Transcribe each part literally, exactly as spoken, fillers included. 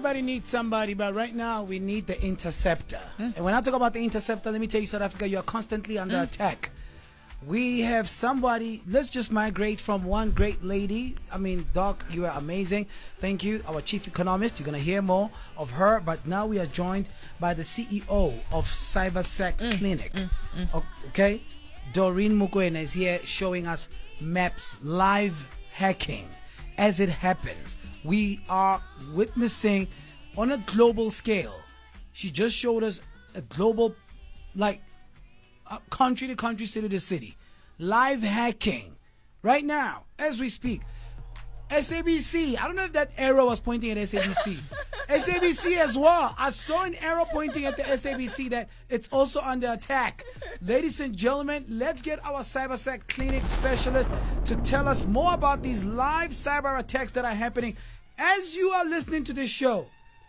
everybody needs somebody, but right now we need the interceptor. Mm. And when I talk about the interceptor, let me tell you, South Africa, you are constantly under mm. attack. We have somebody. Let's just migrate from one great lady. I mean, Doc, you are amazing. Thank you. Our chief economist. You're going to hear more of her. But now we are joined by the C E O of CyberSec mm. Clinic. Mm. Mm. Okay? Doreen Mokoena is here showing us maps, live hacking as it happens. We are witnessing on a global scale. She just showed us a global, like, Uh, country to country, city to city, live hacking right now as we speak. S A B C, I don't know if that arrow was pointing at S A B C. S A B C as well. I saw an arrow pointing at the S A B C that it's also under attack. Ladies and gentlemen, let's get our CyberSec Clinic specialist to tell us more about these live cyber attacks that are happening as you are listening to this show.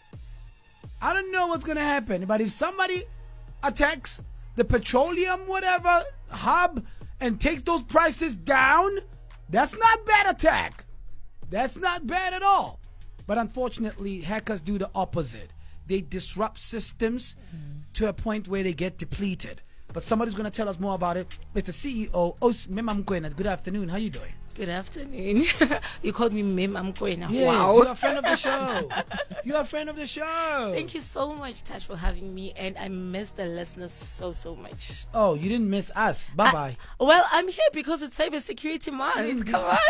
I don't know what's going to happen, but if somebody attacks the petroleum whatever hub and take those prices down, that's not bad attack. That's not bad at all. But unfortunately, hackers do the opposite. They disrupt systems mm. to a point where they get depleted. But somebody's going to tell us more about it. It's the C E O, Os Mema Mokoena. Good afternoon. How you doing? Good afternoon. You called me Mema Mokoena. Yes, wow. You're a friend of the show. You're a friend of the show. Thank you so much, Taj, for having me. And I miss the listeners so, so much. Oh, you didn't miss us. Bye-bye. I, well, I'm here because it's Cybersecurity Month. Come on.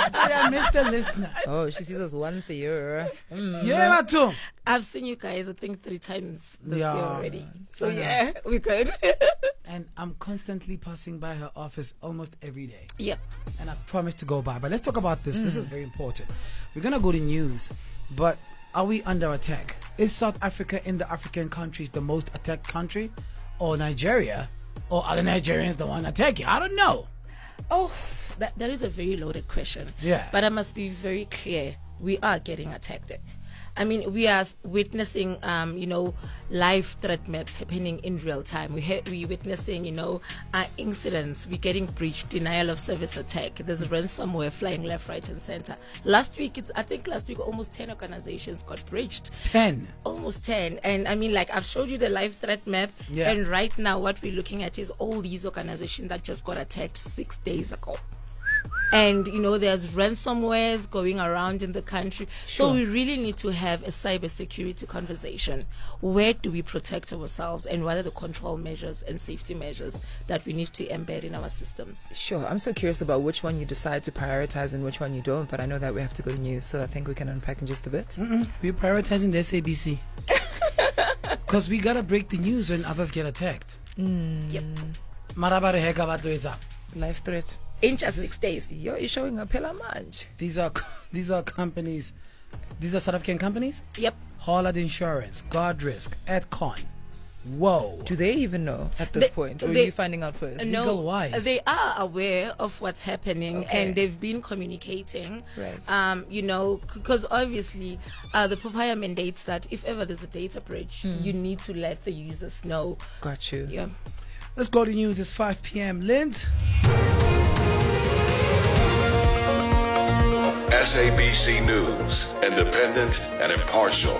I missed the listener. Oh, she sees us once a year. Mm. Yeah, too. I've seen you guys, I think, three times this yeah. year already. So, yeah, we're good. And I'm constantly passing by her office almost every day. Yep. And I promise to go by. But let's talk about this. Mm. This is very important. We're going to go to news. But are we under attack? Is South Africa in the African countries the most attacked country? Or Nigeria? Or are the Nigerians the one attacking? I don't know. Oh, that, that is a very loaded question. Yeah. But I must be very clear. We are getting attacked. I mean, we are witnessing, um, you know, live threat maps happening in real time. We ha- we're witnessing, you know, uh, incidents. We're getting breached, denial of service attack. There's ransomware flying left, right, and center. Last week, it's I think last week, almost ten organizations got breached. ten? Almost ten. And I mean, like, I've showed you the live threat map. Yeah. And right now, what we're looking at is all these organizations that just got attacked six days ago. And, you know, there's ransomwares going around in the country. Sure. So we really need to have a cybersecurity conversation. Where do we protect ourselves and what are the control measures and safety measures that we need to embed in our systems? Sure. I'm so curious about which one you decide to prioritize and which one you don't, but I know that we have to go to news, so I think we can unpack in just a bit. Mm-mm. We're prioritizing the S A B C. Because we got to break the news when others get attacked. Mm. Yep. Marabare heka is up. Life threat. In just six days. You're showing a pillar manch. These are these are companies. These are South African companies? Yep. Hollard Insurance, Guard Risk, Adcon. Whoa. Do they even know at this they, point? Or they, are you finding out first? No, Legal wise. They are aware of what's happening okay. and they've been communicating. Right. Um, you know, because obviously uh, the POPIA mandates that if ever there's a data breach, mm. you need to let the users know. Got you. Yeah. Let's go to news. It's five p.m. Linz. S A B C News, independent and impartial.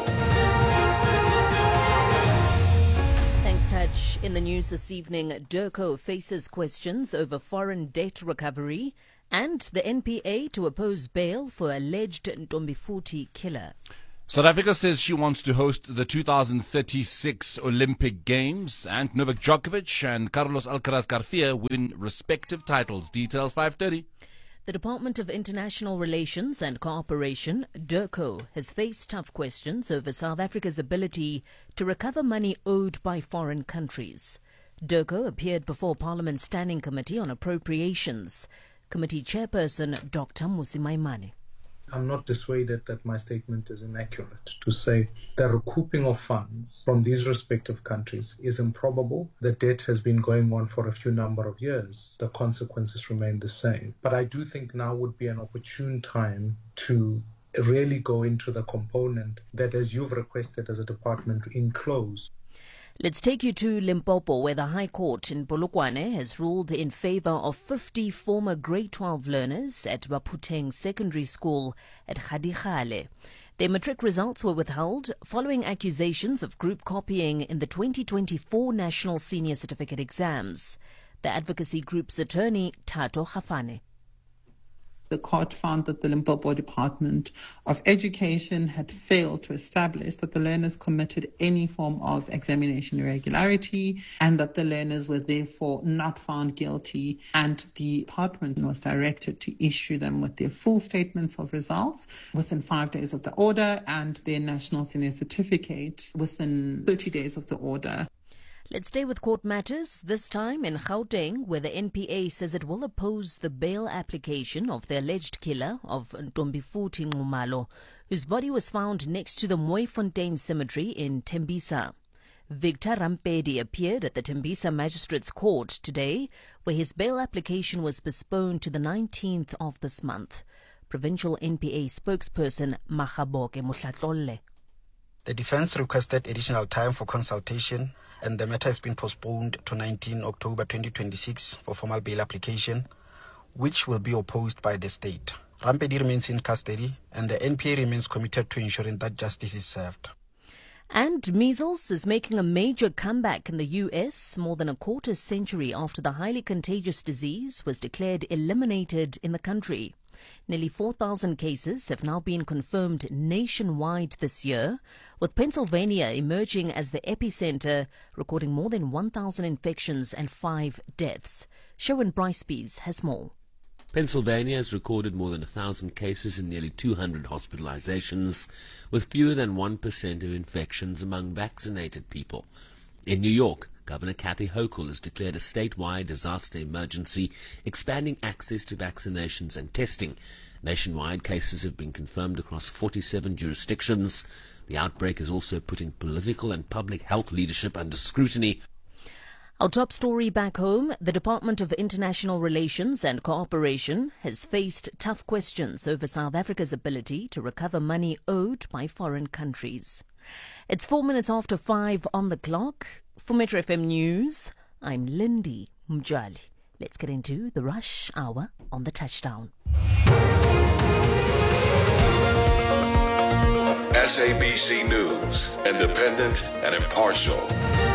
Thanks, Taj. In the news this evening, Durko faces questions over foreign debt recovery and the N P A to oppose bail for alleged Ntombifuthi killer. South Africa says she wants to host the two thousand thirty-six Olympic Games, and Novak Djokovic and Carlos Alcaraz Garcia win respective titles. Details five thirty. The Department of International Relations and Cooperation, DIRCO, has faced tough questions over South Africa's ability to recover money owed by foreign countries. DIRCO appeared before Parliament's Standing Committee on Appropriations. Committee Chairperson Doctor Mmusi Maimane. I'm not dissuaded that my statement is inaccurate to say the recouping of funds from these respective countries is improbable. The debt has been going on for a few number of years. The consequences remain the same. But I do think now would be an opportune time to really go into the component that, as you've requested as a department, to enclose. Let's take you to Limpopo, where the High Court in Polokwane has ruled in favor of fifty former grade twelve learners at Baputeng Secondary School at Khadikhale. Their matric results were withheld following accusations of group copying in the twenty twenty-four National Senior Certificate exams. The advocacy group's attorney, Tato Khafane. The court found that the Limpopo Department of Education had failed to establish that the learners committed any form of examination irregularity and that the learners were therefore not found guilty, and the department was directed to issue them with their full statements of results within five days of the order and their National Senior Certificate within thirty days of the order. Let's stay with court matters, this time in Gauteng, where the N P A says it will oppose the bail application of the alleged killer of Ntombifuthi Nxumalo, whose body was found next to the Mooifontein Cemetery in Tembisa. Victor Rampedi appeared at the Tembisa Magistrates Court today, where his bail application was postponed to the nineteenth of this month. Provincial N P A spokesperson Makgaboke Motlatlole. The defense requested additional time for consultation, and the matter has been postponed to nineteenth of October twenty twenty-six for formal bail application, which will be opposed by the state. Rampedi remains in custody, and the N P A remains committed to ensuring that justice is served. And measles is making a major comeback in the U S more than a quarter century after the highly contagious disease was declared eliminated in the country. Nearly four thousand cases have now been confirmed nationwide this year, with Pennsylvania emerging as the epicenter, recording more than one thousand infections and five deaths. Sherwin Brycebees has more. Pennsylvania has recorded more than one thousand cases and nearly two hundred hospitalizations, with fewer than one percent of infections among vaccinated people. In New York, Governor Kathy Hochul has declared a statewide disaster emergency, expanding access to vaccinations and testing. Nationwide, cases have been confirmed across forty-seven jurisdictions. The outbreak is also putting political and public health leadership under scrutiny. Our top story back home, the Department of International Relations and Cooperation has faced tough questions over South Africa's ability to recover money owed by foreign countries. It's four minutes after five on the clock. For Metro F M News, I'm Lindy Mjali. Let's get into the rush hour on the touchdown. S A B C News, independent and impartial.